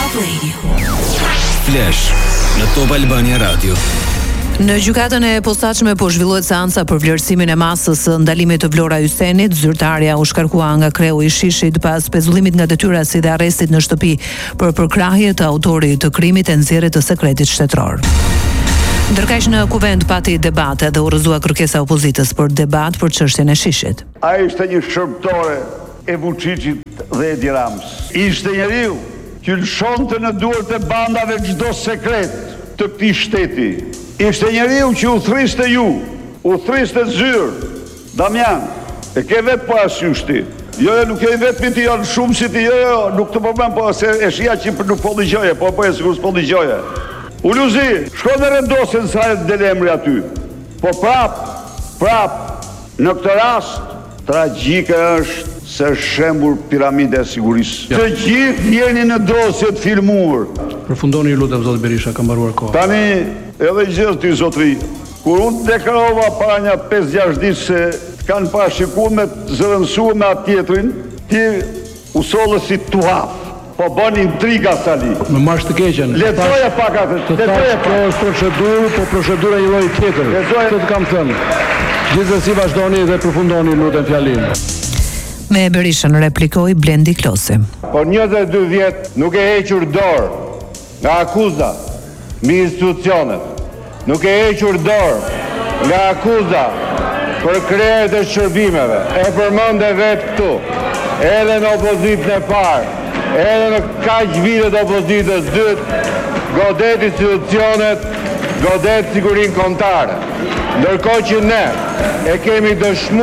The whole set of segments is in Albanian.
Top Radio. Flash në Top Albania Radio. Në gjykatën e posaçme po zhvillohet seanca për vlerësimin e masës së ndalimit të Vlora Ysenit. Zyrtarja u shkarkua nga kreu i Shishit pas pezullimit nga detyra si dhe arrestit në shtëpi për përkrahje të autorit të krimit e nxjerrjes të sekretit shtetëror. Ndërkaq në kuvent pati debate dhe u rrëzua kërkesa e opozitës për debat për çështjen e Shishit. Ai ishte një shërbëtore e Vučićit dhe Edi Ramës. Ishte njeriu që lëshonte në duart e bandave çdo sekret të këtij shteti. Ishte njeriu që u thriste ju, u thriste zyrë. Damian, e ke vetë po asyush ti. Jo, nuk e vetë ti, janë shumë si ti, jo, nuk të problem, po se e shia që nuk po dëgjoje, po e sigur s'po dëgjoje. Uluzi, shko dhe rendosin sa e delemri aty. Po prap, në këtë rast, tragjike është se shembur piramide e sigurisë. Të gjithë jeni në dosjet filmuar. Përfundoni lutem zoti Berisha, ka mbaruar koha. Tani, edhe gjithë ty zotri, kur unë deklarova para një 5-6 ditë se kanë parashikuar me zërënsuar me atë tjetrin, ti usollë si tuhaf. Po bën intriga Sali. Më marrësh të keqen. Lexoja pak atë. Lexoja pak. Kjo është procedurë, po procedura një lloj tjetër. Këtë kam thënë. Gjithsesi vazhdoni dhe përfundoni lutem fjalimin. Me Berishën replikoi Blendi Klosi. Po 22 vjet nuk e hequr dorë nga akuza mbi institucionet. Nuk e hequr dorë nga akuza për krerjet e shërbimeve. E përmendë vetë këtu. Edhe në opozitën e parë, edhe në kaq vite të opozitës dytë, godet institucionet, godet sigurinë kombëtare. Ndërkohë që ne e kemi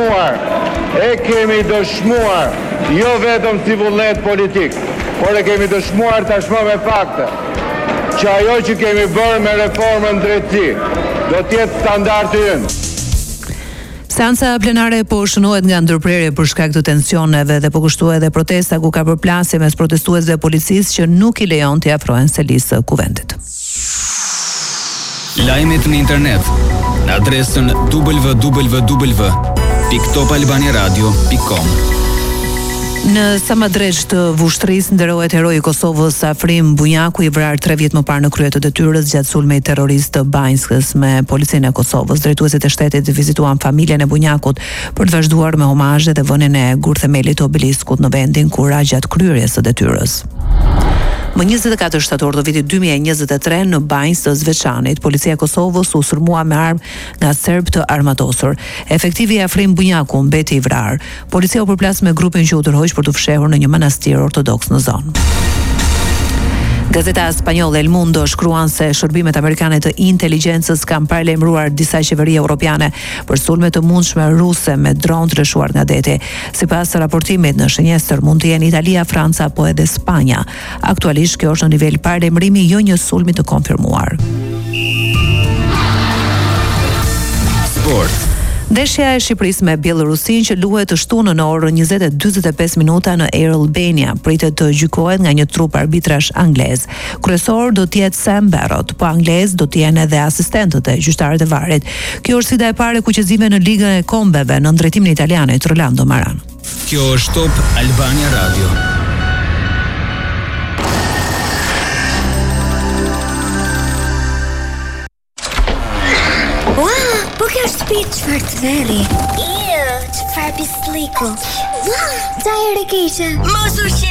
dëshmuar jo vetëm si vullnet politik, por e kemi dëshmuar tashmë me fakte që ajo që kemi bërë me reformën drejtësi do t'jetë standardi ynë. Seanca plenare po shënohet nga ndërprerje për shkak të tensioneve dhe po kushtohet edhe protesta ku ka përplasje mes protestuesve dhe policisë që nuk i lejon të afrohen selisë së kuventit. Lajmet në internet në adresën www.topalbaniaradio.com. Në Samadreç të Vushtrrisë nderohet heroi i Kosovës Afrim Bunjaku, i vrarë 3 vjet më parë në krye të detyrës gjatë sulmit terrorist të Banjskës me policinë e Kosovës. Drejtuesit e shtetit vizituan familjen e Bunjakut për të vazhduar me homazhe dhe vënien e gurthemelit të obeliskut në vendin ku ra gjatë kryerjes së detyrës. Më 24 shtator të vitit 2023 në Banjs të Zveçanit, policia e Kosovës u sulmua me armë nga serb të armatosur. Efektivi Afrim Bunjaku mbeti i vrarë. Policia u përplas me grupin që u tërhoq për të fshehur në një manastir ortodoks në zonë. Gazeta spanjolle El Mundo shkruan se shërbimet amerikane të inteligjencës kanë paralajmëruar disa qeveri europiane për sulme të mundshme ruse me dronë të lëshuar nga deti. Sipas raportimit, në shënjestër mund të jenë Italia, Franca apo edhe Spanja. Aktualisht kjo është në nivel paralajmërimi, jo një sulmi të konfirmuar. Sport. Ndeshja e Shqipërisë me Bielorusin që luhet të shtunën në orën 20:45 në Air Albania pritet të gjykohet nga një trup arbitrash anglez. Kryesor do të jetë Sam Barrott, po anglez do të jenë edhe asistentët e gjyqtarëve të varit. Kjo është sfida e parë e kuqezive në Ligën e Kombeve në drejtimin italianit Rolando Maran. Kjo është Top Albania Radio. Çfarë të veri? Çfarë pisliku? Ua, ta ere keqe. Mos u